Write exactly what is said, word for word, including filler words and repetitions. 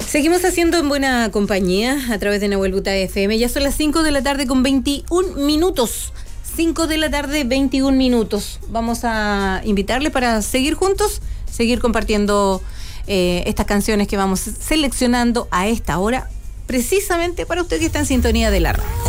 Seguimos haciendo en buena compañía a través de Nahuel Buta F M. Ya son las cinco de la tarde con veintiún minutos. cinco de la tarde, veintiún minutos. Vamos a invitarle para seguir juntos, seguir compartiendo eh, estas canciones que vamos seleccionando a esta hora, precisamente para usted que está en sintonía de la radio.